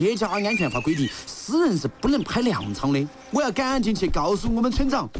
业家安全法规定，私人是不能拍粮仓的。我要赶紧去告诉我们村长。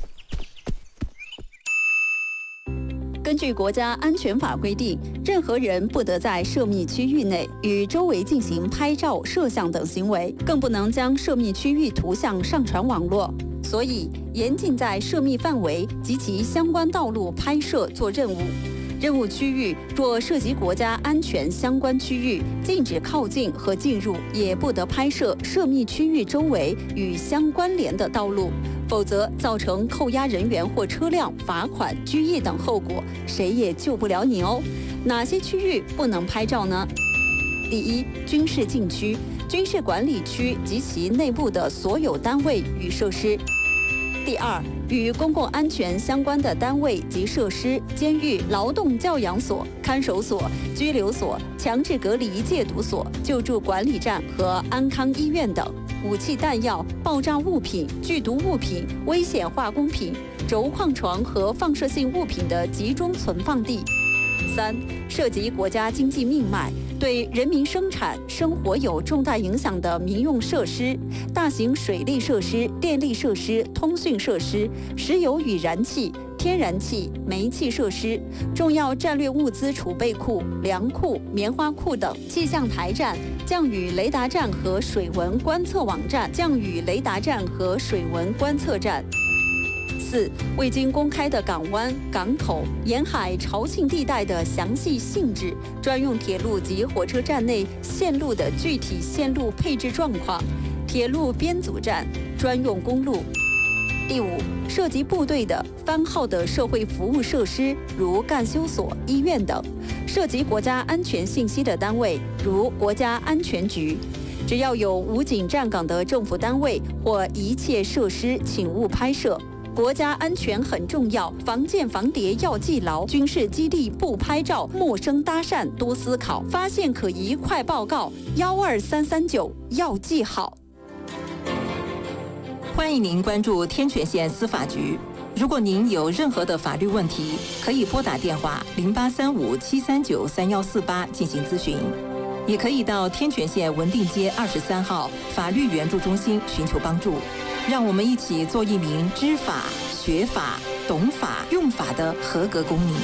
根据国家安全法规定，任何人不得在涉密区域内与周围进行拍照、摄像等行为，更不能将涉密区域图像上传网络。所以，严禁在涉密范围及其相关道路拍摄做任务。任务区域若涉及国家安全相关区域，禁止靠近和进入，也不得拍摄涉密区域周围与相关联的道路，否则造成扣押人员或车辆、罚款、拘役等后果，谁也救不了你哦。哪些区域不能拍照呢？第一，军事禁区、军事管理区及其内部的所有单位与设施。第二，与公共安全相关的单位及设施，监狱、劳动教养所、看守所、拘留所、强制隔离戒毒所、救助管理站和安康医院等；武器弹药、爆炸物品、剧毒物品、危险化工品、轴矿床和放射性物品的集中存放地。三，涉及国家经济命脉，对人民生产生活有重大影响的民用设施、大型水利设施、电力设施、通讯设施、石油与燃气、天然气、煤气设施、重要战略物资储备库、粮库、棉花库等；气象台站、降雨雷达站和水文观测网站、降雨雷达站和水文观测站。四、未经公开的港湾、港口、沿海潮沁地带的详细性质，专用铁路及火车站内线路的具体线路配置状况，铁路编组站、专用公路。第五，涉及部队的番号的社会服务设施，如干休所、医院等；涉及国家安全信息的单位，如国家安全局。只要有武警站岗的政府单位或一切设施，请勿拍摄。国家安全很重要，防建防谍要记牢，军事基地不拍照，陌生搭讪多思考，发现可疑快报告12339要记好。 欢迎您关注天泉县司法局。如果您有任何的法律问题，可以拨打电话0835-739-3148进行咨询，也可以到天泉县文定街23号法律援助中心寻求帮助。让我们一起做一名知法、学法、懂法、用法的合格公民。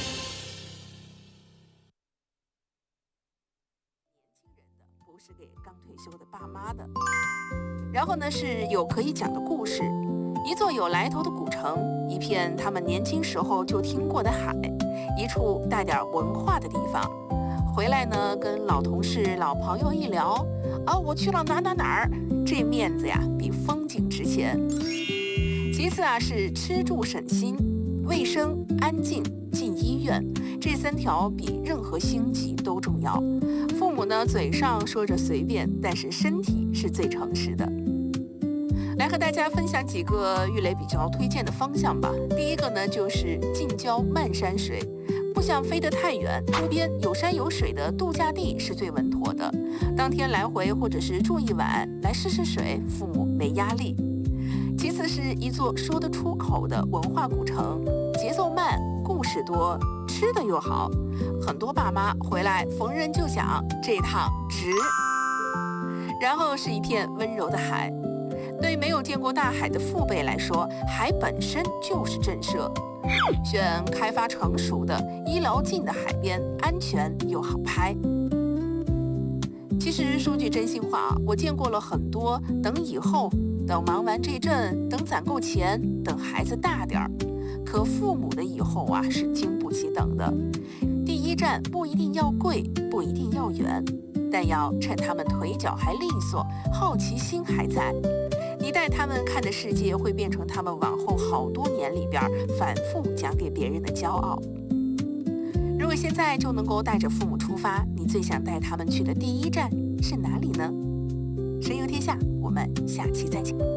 不是给刚退休的爸妈的。然后呢，是有可以讲的故事，一座有来头的古城，一片他们年轻时候就听过的海，一处带点文化的地方。回来呢，跟老同事、老朋友一聊，我去了哪儿，这面子呀比风景值钱。其次是吃住省心、卫生、安静、进医院，这3条比任何星级都重要。父母呢，嘴上说着随便，但是身体是最诚实的。来和大家分享几个郁垒比较推荐的方向吧。第一个呢，就是近郊漫山水。不想飞得太远，周边有山有水的度假地是最稳妥的。当天来回或者是住一晚，来试试水，父母没压力。其次是一座说得出口的文化古城，节奏慢，故事多，吃的又好。很多爸妈回来逢人就讲这趟值。然后是一片温柔的海，对没有见过大海的父辈来说，海本身就是震慑。选开发成熟的、医疗近的海边，安全又好拍。其实说句真心话，我见过了很多等以后、等忙完这阵、等攒够钱、等孩子大点儿，可父母的以后是经不起等的。第一站不一定要贵，不一定要远，但要趁他们腿脚还利索，好奇心还在。你带他们看的世界会变成他们往后好多年里边反复讲给别人的骄傲。如果现在就能够带着父母出发，你最想带他们去的第一站是哪里呢？神游天下，我们下期再见。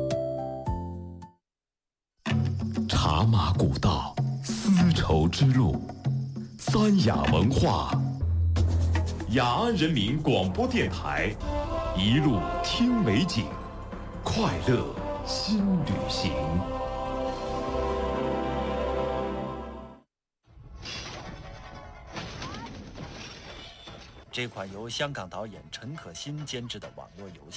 茶马古道，丝绸之路，三雅文化，雅安人民广播电台，一路听美景，快乐新旅行。 这款由香港导演陈可辛监制的网络游戏